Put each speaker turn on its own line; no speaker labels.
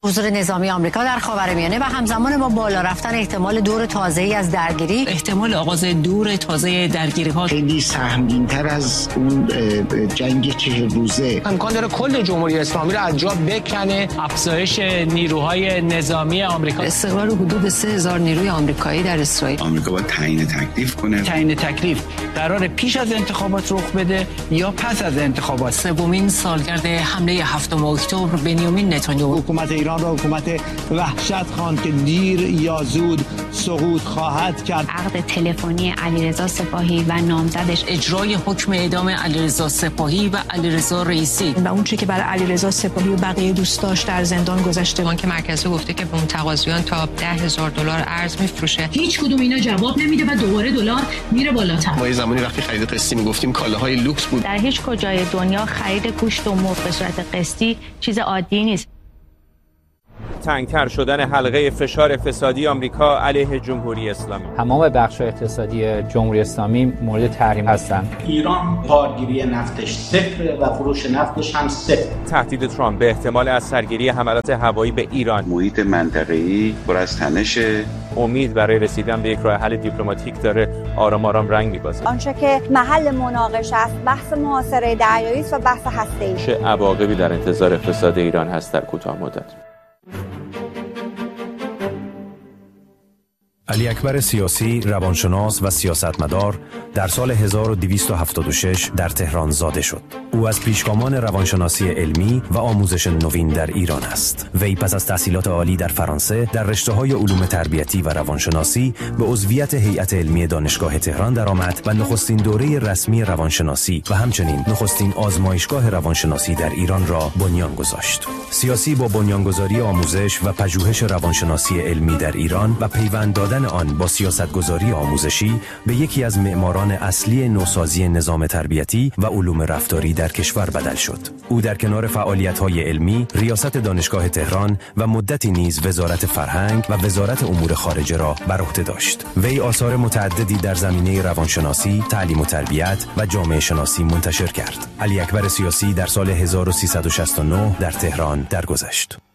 حضور نظامی آمریکا در خاورمیانه و همزمان با بالا رفتن احتمال دور تازه‌ای از درگیری،
احتمال آغاز دور تازه درگیری‌ها
خیلی سهمگین‌تر از اون جنگ 40 روزه،
امکان داره کل جمهوری اسلامی رو از جا بکنه. افزایش نیروهای نظامی آمریکا،
استقرار حدود 3000 نیروی آمریکایی در اسرائیل.
آمریکا باید تعیین تکلیف کنه.
تعیین تکلیف قرار پیش از انتخابات رخ بده یا پس از انتخابات.
سومین سالگرد حمله 7 اکتبر بنیامین نتانیاهو.
حکومت ایران را حکومت وحشت خواند که دیر یا زود سقوط خواهد کرد.
عقد تلفنی علیرضا سپاهی و نامزدش،
اجرای حکم اعدام علیرضا سپاهی و علیرضا رئیسی
و اون چه که برای علیرضا سپاهی و بقیه دوستاش در زندان گذشته.
بانک مرکزی گفته که به متقاضیان تا $10,000 ارز میفروشه.
هیچ کدوم اینا جواب نمیده و دوباره دلار میره بالاتر.
ما یه زمانی وقتی خرید قسطی میگفتیم کالاهای لوکس بود.
در هیچ کجای دنیا خرید گوشت و مرغ به صورت قسطی چیز عادی نیست.
تنگتر شدن حلقه فشار اقتصادی آمریکا علیه جمهوری اسلامی.
تمام بخش‌های اقتصادی جمهوری اسلامی مورد تحریم هستند.
ایران بارگیری نفتش صفر و فروش نفتش هم صفر.
تهدید ترامپ به احتمال از سرگیری حملات هوایی به ایران.
محیط منطقه‌ای پر از تنشه.
امید برای رسیدن به یک راه حل دیپلماتیک داره آرام آرام رنگ می‌بازه.
آنچه که محل مناقشه است بحث محاصره دریایی است و بحث هسته‌ای.
چه عواقبی در انتظار اقتصاد ایران هست در کوتاه مدت؟
علی اکبر سیاسی، روانشناس و سیاستمدار در سال 1276 در تهران زاده شد. او از پیشگامان روانشناسی علمی و آموزش نوین در ایران است. وی پس از تحصیلات عالی در فرانسه در رشته‌های علوم تربیتی و روانشناسی به عضویت هیئت علمی دانشگاه تهران درآمد و نخستین دوره رسمی روانشناسی و همچنین نخستین آزمایشگاه روانشناسی در ایران را بنیان گذاشت. سیاسی با بنیانگذاری آموزش و پژوهش روانشناسی علمی در ایران و پیوند دادن آن با سیاستگذاری آموزشی به یکی از معماران اصلی نوسازی نظام تربیتی و علوم رفتاری در کشور بدل شد. او در کنار فعالیت‌های علمی، ریاست دانشگاه تهران و مدتی نیز وزارت فرهنگ و وزارت امور خارجه را بر عهده داشت. وی آثار متعددی در زمینه روانشناسی، تعلیم و تربیت و جامعه شناسی منتشر کرد. علی اکبر سیاسی در سال 1369 در تهران درگذشت.